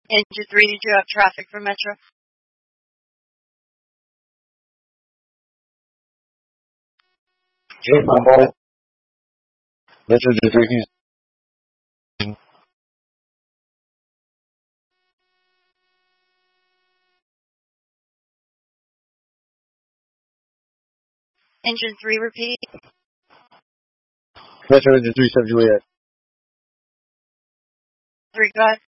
Engine 3, did you have traffic for Metro? Okay, my ball. Metro to 3. Engine 3, repeat. Metro engine 3, 7 Juliet. 3, go ahead.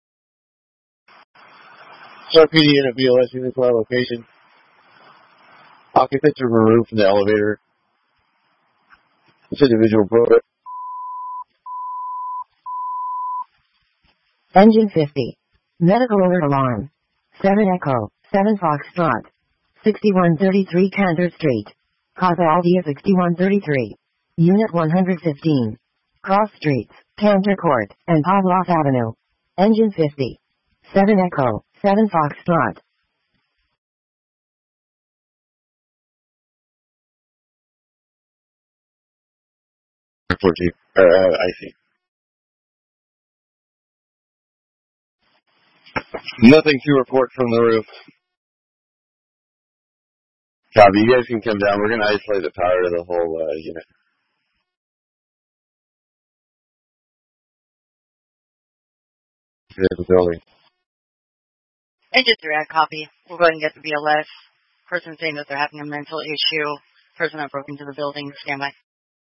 Start PD in at BLS unit to our location. Occupants are removed from the elevator. This individual broke. Engine 50. Medical alert alarm. 7 Echo, 7 Foxtrot. 6133 Cantor Street. Causality of 6133. Unit 115. Cross Streets, Cantor Court, and Pavlov Avenue. Engine 50. 7 Echo, 7 Foxtrot. I see. Nothing to report from the roof. Copy. You guys can come down. We're going to isolate the power to the whole unit. To the building. Engine 3, I copy. We'll go ahead and get the BLS. Person saying that they're having a mental issue. Person that broke into the building. Stand by.